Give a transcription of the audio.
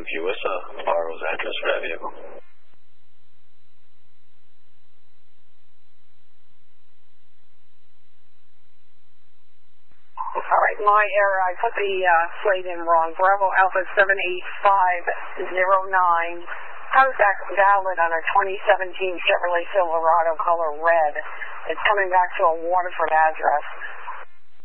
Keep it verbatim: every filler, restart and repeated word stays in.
give you us a borrower's address for that vehicle. All right, my error. I put the uh, plate in wrong. Bravo Alpha seven eight five zero nine. How is that valid on a twenty seventeen Chevrolet Silverado color red? It's coming back to a Waterford address.